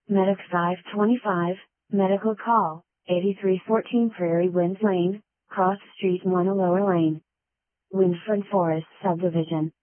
Medic 525, medical call, 8314 Prairie Winds Lane, Cross Street 1 Lower Lane. Windford Forest Subdivision.